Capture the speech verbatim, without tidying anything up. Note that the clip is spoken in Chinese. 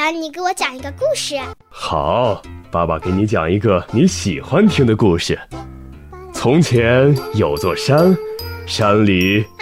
你给我讲一个故事。 好，爸爸给你讲一个你喜欢听的故事。从前有座山，山里